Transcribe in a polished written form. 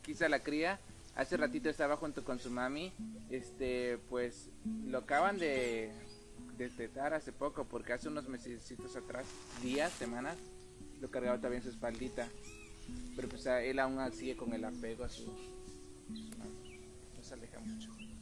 quizá la cría. Hace ratito estaba junto con su mami. Pues lo acaban de destetar hace poco, porque hace unos mesecitos atrás, días, semanas, lo cargaba también su espaldita. Pero pues él aún sigue con el apego a su mami. No se aleja mucho.